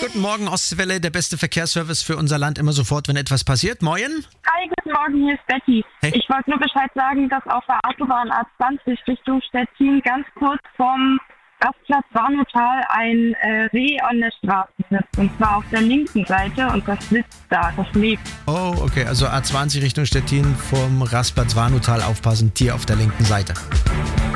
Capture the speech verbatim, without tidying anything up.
Guten Morgen, Ostwelle, der beste Verkehrsservice für unser Land immer sofort, wenn etwas passiert. Moin. Hi, guten Morgen, hier ist Betty. Hey. Ich wollte nur Bescheid sagen, dass auf der Autobahn A zwanzig Richtung Stettin ganz kurz vom Rastplatz Warnotal ein äh, Reh an der Straße sitzt. Und zwar auf der linken Seite und das sitzt da, das lebt. Oh, okay, also A zwanzig Richtung Stettin vom Rastplatz Warnotal aufpassen, Tier auf der linken Seite.